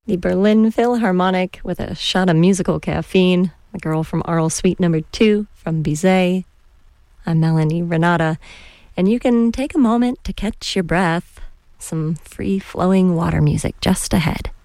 the Berlin Philharmonic with a shot of musical caffeine, the girl from Arles Suite Number 2 from Bizet. I'm Melanie Renata, and you can take a moment to catch your breath. Some free-flowing water music just ahead.